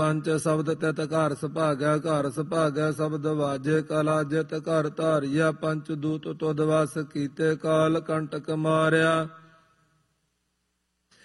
ਪੰਚ ਸ਼ਬਦ ਤਿਤ ਘਰ ਸੁਭਾਗੈ, ਘਰ ਸੁਭਾਗੈ ਸ਼ਬਦ ਵਾਜੇ, ਕਲਾ ਜਿਤ ਘਰ ਧਾਰੀਆ, ਪੰਚ ਦੂਤ ਤੁਧ ਵਸ ਕੀਤੇ, ਕਾਲ ਕੰਟਕ ਮਾਰਿਆ।